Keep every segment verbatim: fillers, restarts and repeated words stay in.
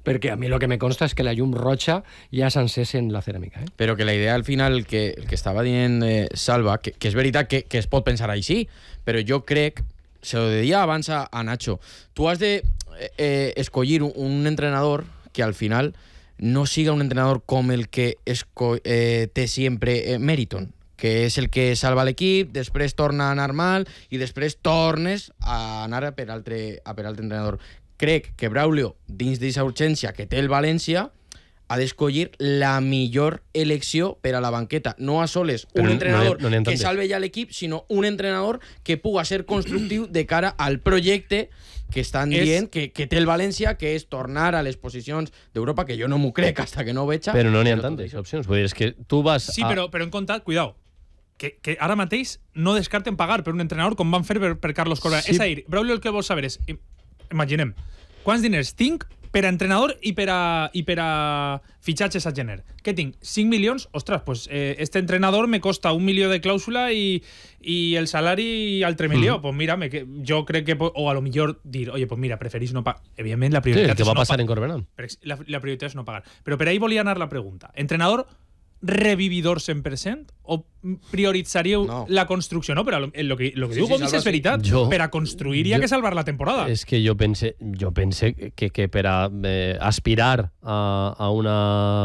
perquè a mi el que me consta és que la llum roja ja s'encés en la ceràmica. Eh? Però que la idea al final, el que, el que estava dient eh, Salva, que, que és veritat que, que es pot pensar així, però jo crec, se lo deia abans a, a Nacho, tu has de eh, escollir un, un entrenador que al final no siga un entrenador com el que esco eh, té sempre eh, Meriton, que és el que salva l'equip, després torna a anar mal i després tornes a anar per altre, a per altre entrenador. Crec que Braulio, dins d'aquesta urgència que té el València, ha d'escollir la millor elecció per a la banqueta. No a soles un Però entrenador no, no que salve ja l'equip, sinó un entrenador que puga ser constructiu de cara al projecte que estan és... dient que, que té el València, que és tornar a les posicions d'Europa, que jo no m'ho crec hasta que no ho veig. Però no n'hi ha tantes opcions. Vull dir, és que tu vas... Sí, a... però, però en compte, cuidao, que, que ara mateix no descarten pagar per un entrenador com van fer per, per Carlos Corberà. Sí. És a dir, Braulio, el que vol saber és, imaginem, quants diners tinc per a entrenador i per a, i per a fitxatges a gener? Què tinc? cinc milions? Ostres, pues eh, este entrenador me costa un milió de clàusula i, i el salari altre milió. Mm. Pues mira, me, que, jo crec que... O a lo millor dir, oye, pues mira, preferís no pagar. Evidentment, la prioritat sí, és va no passar pa- en Corberà. La, la prioritat és no pagar. Però per ahí volia anar la pregunta. Entrenador revividor cent per cent o prioritzaríeu no. la construcció? No, però el que, lo que sí, diu Gomis sí, és veritat. Jo, per a construir hi ha que salvar la temporada. És que jo pense, jo pense que, que per a eh, aspirar a, a una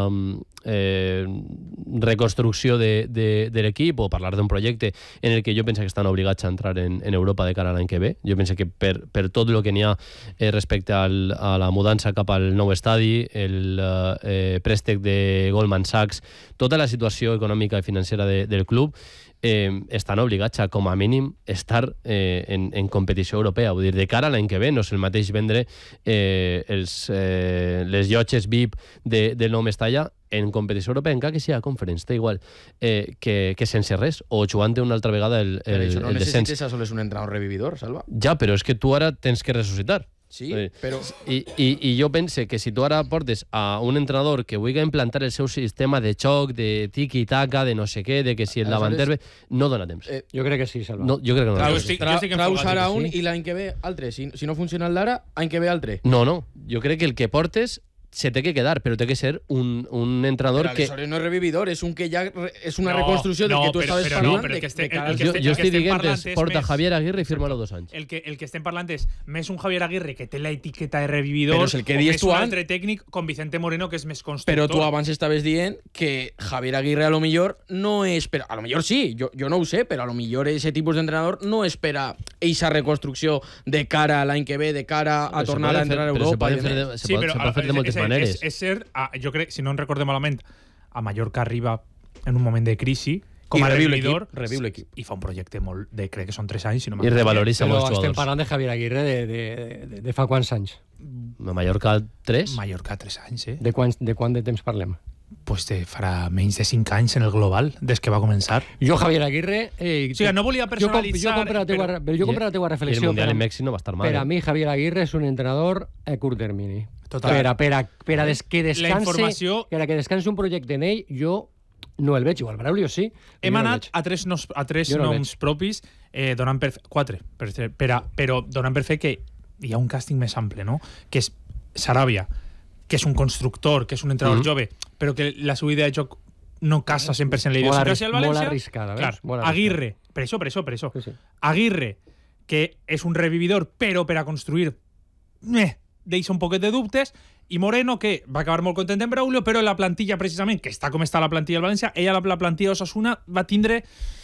eh, reconstrucció de, de, de l'equip o parlar d'un projecte en el que jo penso que estan obligats a entrar en, en Europa de cara a l'any que ve. Jo penso que per, per tot el que n'hi ha eh, respecte al, a la mudança cap al nou estadi, el eh, préstec de Goldman Sachs, tota la situació econòmica i financera de, del club, eh, estan obligats a, com a mínim, estar eh, en, en competició europea. Vull dir, de cara a l'any que ve no és el mateix vendre eh, els, eh, les llotges V I P de, del nou Mestalla en competició europea, encara que sigui a Conference, té igual, eh, que, que sense res, o jugant una altra vegada el, el, però això no el descens. necessites a soles un entrenador revividor, Salva. Ja, però és que tu ara tens que ressuscitar. Sí, però... I, i, I jo pense que si tu ara portes a un entrenador que vulgui implantar el seu sistema de xoc, de tiki-taka, de no sé què, de que si el davanter... No dona temps. Eh, jo crec que sí, Salva. No, jo crec que no dona Traus, temps. tra, traus ara un i l'any que ve altre. Si, si no funciona el d'ara, any que ve altre. No, no. Jo crec que el que portes se té que quedar, però té que ser un, un entrenador però que... Però no és revividor, és un que ja és una no, reconstrucció del no, que tu però, estaves però parlant. No, però el que este, de, de el, el que jo, este, jo el que estic dient és, porta més, Javier Aguirre i firma-lo dos anys. El que, el que estem parlant és més un Javier Aguirre que té la etiqueta de revividor, però és el que o dius més tu un an... altre tècnic com Vicente Moreno, que és més constructor. Però tu abans estaves dient que Javier Aguirre a lo millor no és... Per... A lo millor sí, jo, jo no ho sé, però a lo millor ese tipus d'entrenador no espera eixa reconstrucció de cara a l'any que ve, de cara a però tornar a entrar a Europa. Però se pot fer de, se sí, pot, però, se pot fer de moltes és, maneres. És, és cert, ah, jo crec, si no en recordem malament, a Mallorca arriba en un moment de crisi com I a reviu revividor reviu l'equip. I fa un projecte molt de, crec que són tres anys, si no I revaloritza però molts estem jugadors. parlant de Javier Aguirre de, de, de, de fa quants anys? A Mallorca tres? Mallorca tres anys, eh? De, quants, de quant de temps parlem? Pues te farà menys de cinc anys en el global, des que va començar. Jo, Javier Aguirre... Eh, o sigui, no volia personalitzar... Jo, jo compro la teua, però... jo compro la teua reflexió. I el Mundial per, en Mèxic no va estar mal. Per a eh? mi, Javier Aguirre és un entrenador a curt termini. Total. Per a, per a, per a des, que descanse, la informació... per a que descanse un projecte en ell, jo no el veig. Igual Braulio sí. Hem no anat a tres, nos, a tres no noms propis, eh, donant per fe, quatre, per, per a, però donant per fer que hi ha un càsting més ample, no? Que és Sarabia, que és un constructor, que és un entrenador mm-hmm. jove, però que la seva idea de joc no casa cent per cent la idiosincràsia del València. Molt arriscada, Clar, molt Aguirre, per això, per això, per això. Sí, sí. Aguirre, que és un revividor, però per a construir eh, deixa un poquet de dubtes, i Moreno, que va acabar molt content en Braulio, però la plantilla, precisament, que està com està la plantilla del València, ella, la, la plantilla d'Osasuna, va tindre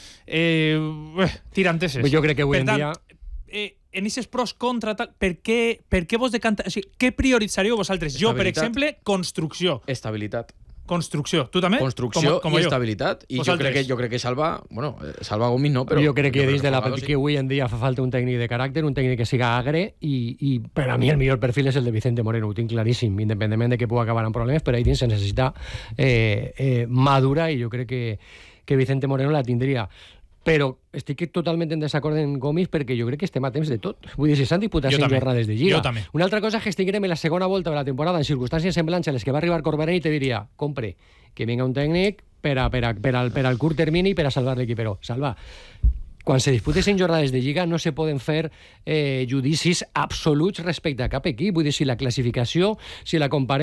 eh, eh, tiranteses. Jo crec que avui per tant, en dia... Eh, en aquests pros contra tal, per què, per què vos decantar, o sigui, què prioritzaríeu vosaltres? Jo, per exemple, construcció. Estabilitat. Construcció. Tu també? Construcció com, com i estabilitat. I jo crec, que, jo crec que Salva... Bueno, Salva Gomis no, però... Jo crec que dins de la sí. que avui en dia fa falta un tècnic de caràcter, un tècnic que siga agre, i, i per a mi el millor perfil és el de Vicente Moreno, ho tinc claríssim, independentment de que pugui acabar amb problemes, però ahí dins se necessita eh, eh, madura, i jo crec que, que Vicente Moreno la tindria. Però estic totalment en desacord en Gomis perquè jo crec que estem a temps de tot. Vull dir, si s'han disputat cinc jornades de Lliga. Una altra cosa és que estiguem en la segona volta de la temporada en circumstàncies semblants a les que va arribar Corberà i te diria, compre, que vinga un tècnic per, a, per, a, per, al, per al curt termini per a salvar l'equip. Però, Salva, quan se disputen cinc jornades de Lliga no se poden fer eh, judicis absoluts respecte a cap equip. Vull dir, si la classificació, si la comparem